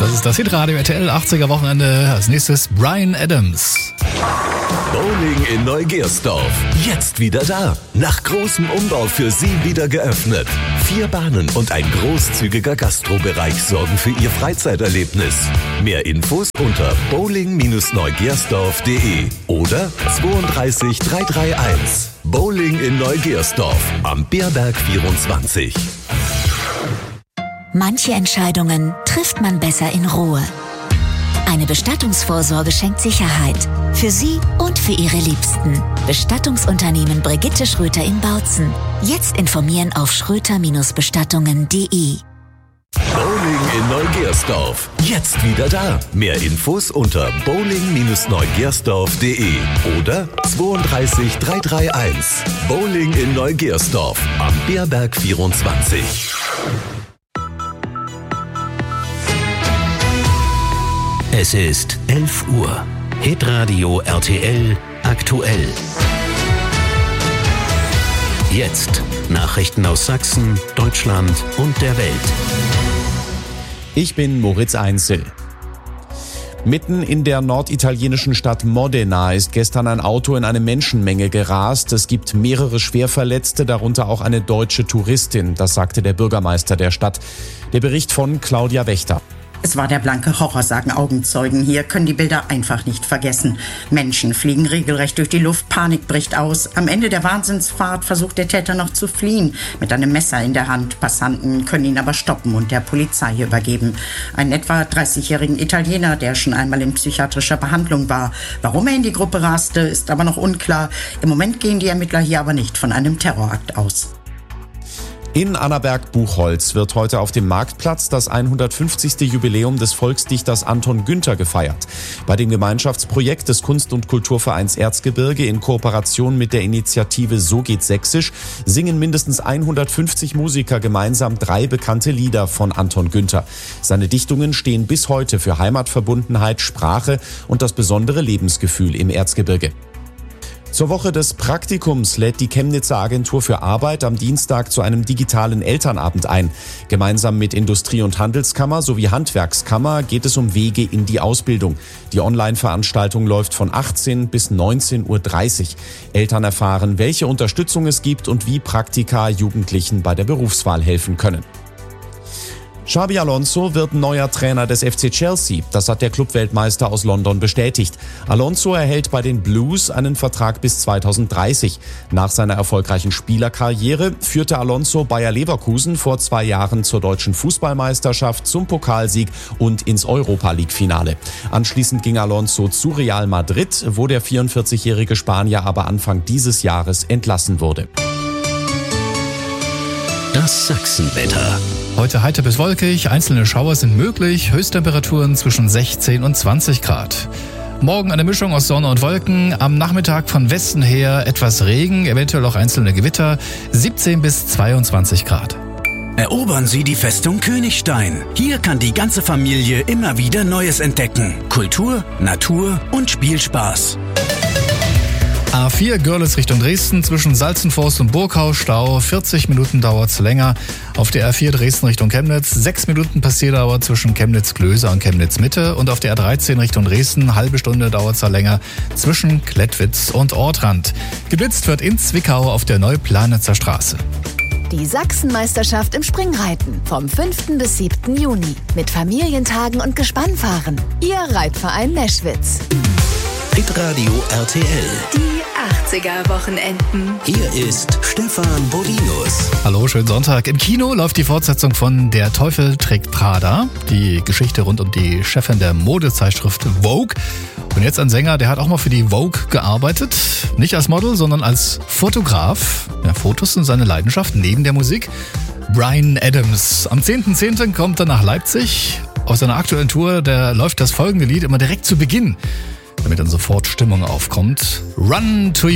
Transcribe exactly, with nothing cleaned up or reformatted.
Das ist das Hitradio R T L achtziger Wochenende. Als nächstes Bryan Adams. Bowling in Neugersdorf. Jetzt wieder da. Nach großem Umbau für Sie wieder geöffnet. Vier Bahnen und ein großzügiger Gastrobereich sorgen für Ihr Freizeiterlebnis. Mehr Infos unter bowling neugersdorf punkt de oder zweiunddreißig dreihunderteinunddreißig. Bowling in Neugersdorf am Bärberg vierundzwanzig. Manche Entscheidungen trifft man besser in Ruhe. Eine Bestattungsvorsorge schenkt Sicherheit. Für Sie und für Ihre Liebsten. Bestattungsunternehmen Brigitte Schröter in Bautzen. Jetzt informieren auf schröter bestattungen punkt de. Bowling in Neugersdorf. Jetzt wieder da. Mehr Infos unter bowling neugersdorf punkt de oder zweiunddreißig dreihunderteinunddreißig. Bowling in Neugersdorf am Bärberg vierundzwanzig. Es ist elf Uhr. Hitradio R T L aktuell. Jetzt Nachrichten aus Sachsen, Deutschland und der Welt. Ich bin Moritz Einzel. Mitten in der norditalienischen Stadt Modena ist gestern ein Auto in eine Menschenmenge gerast. Es gibt mehrere Schwerverletzte, darunter auch eine deutsche Touristin. Das sagte der Bürgermeister der Stadt. Der Bericht von Claudia Wächter. Es war der blanke Horror, sagen Augenzeugen. Hier können die Bilder einfach nicht vergessen. Menschen fliegen regelrecht durch die Luft, Panik bricht aus. Am Ende der Wahnsinnsfahrt versucht der Täter noch zu fliehen, mit einem Messer in der Hand. Passanten können ihn aber stoppen und der Polizei übergeben. Einen etwa dreißigjährigen Italiener, der schon einmal in psychiatrischer Behandlung war. Warum er in die Gruppe raste, ist aber noch unklar. Im Moment gehen die Ermittler hier aber nicht von einem Terrorakt aus. In Annaberg-Buchholz wird heute auf dem Marktplatz das hundertfünfzigste Jubiläum des Volksdichters Anton Günther gefeiert. Bei dem Gemeinschaftsprojekt des Kunst- und Kulturvereins Erzgebirge in Kooperation mit der Initiative So geht Sächsisch singen mindestens hundertfünfzig Musiker gemeinsam drei bekannte Lieder von Anton Günther. Seine Dichtungen stehen bis heute für Heimatverbundenheit, Sprache und das besondere Lebensgefühl im Erzgebirge. Zur Woche des Praktikums lädt die Chemnitzer Agentur für Arbeit am Dienstag zu einem digitalen Elternabend ein. Gemeinsam mit Industrie- und Handelskammer sowie Handwerkskammer geht es um Wege in die Ausbildung. Die Online-Veranstaltung läuft von achtzehn bis neunzehn Uhr dreißig. Eltern erfahren, welche Unterstützung es gibt und wie Praktika Jugendlichen bei der Berufswahl helfen können. Xabi Alonso wird neuer Trainer des F C Chelsea. Das hat der Clubweltmeister aus London bestätigt. Alonso erhält bei den Blues einen Vertrag bis zweitausenddreißig. Nach seiner erfolgreichen Spielerkarriere führte Alonso Bayer Leverkusen vor zwei Jahren zur deutschen Fußballmeisterschaft, zum Pokalsieg und ins Europa-League-Finale. Anschließend ging Alonso zu Real Madrid, wo der vierundvierzigjährige Spanier aber Anfang dieses Jahres entlassen wurde. Das Sachsenwetter. Heute heiter bis wolkig, einzelne Schauer sind möglich, Höchsttemperaturen zwischen sechzehn und zwanzig Grad. Morgen eine Mischung aus Sonne und Wolken, am Nachmittag von Westen her etwas Regen, eventuell auch einzelne Gewitter, siebzehn bis zweiundzwanzig Grad. Erobern Sie die Festung Königstein. Hier kann die ganze Familie immer wieder Neues entdecken. Kultur, Natur und Spielspaß. A vier Görlitz Richtung Dresden zwischen Salzenforst und Burghaus Stau. vierzig Minuten dauert's länger. Auf der A vier Dresden Richtung Chemnitz sechs Minuten Passierdauer zwischen Chemnitz-Klöser und Chemnitz-Mitte. Und auf der A dreizehn Richtung Dresden halbe Stunde dauert's da länger zwischen Klettwitz und Ortrand. Geblitzt wird in Zwickau auf der Neuplanitzer Straße. Die Sachsenmeisterschaft im Springreiten vom fünften bis siebten Juni mit Familientagen und Gespannfahren. Ihr Reitverein Meschwitz. Hitradio R T L. Die achtziger Wochenenden. Hier ist Stefan Bodinus. Hallo, schönen Sonntag. Im Kino läuft die Fortsetzung von Der Teufel trägt Prada. Die Geschichte rund um die Chefin der Modezeitschrift Vogue. Und jetzt ein Sänger, der hat auch mal für die Vogue gearbeitet. Nicht als Model, sondern als Fotograf. Ja, Fotos sind seine Leidenschaft neben der Musik. Bryan Adams. Am zehnten zehnten kommt er nach Leipzig. Auf seiner aktuellen Tour, da läuft das folgende Lied immer direkt zu Beginn, damit dann sofort Stimmung aufkommt. Run to